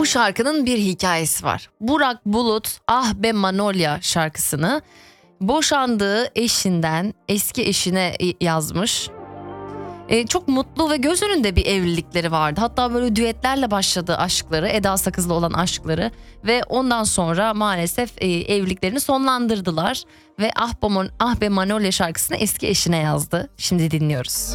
Bu şarkının bir hikayesi var. Burak Bulut Ah Be Manolya şarkısını boşandığı eşinden eski eşine yazmış. Çok mutlu ve göz önünde bir evlilikleri vardı. Hatta böyle düetlerle başladı aşkları, Eda Sakız'la olan aşkları ve ondan sonra maalesef evliliklerini sonlandırdılar ve Ah Be Manolya şarkısını eski eşine yazdı. Şimdi dinliyoruz.